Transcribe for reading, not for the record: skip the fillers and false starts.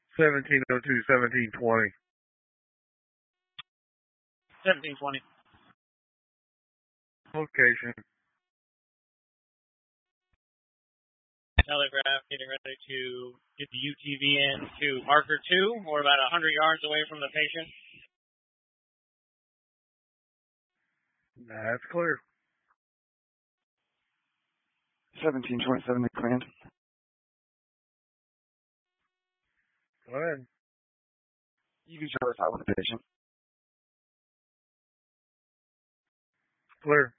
1702, 1720. 1720. Location. Telegraph getting ready to get the UTV in to marker 2. We're about 100 yards away from the patient. That's clear. 1727 command. Go ahead. UV Charlie 5 with the patient. Clear.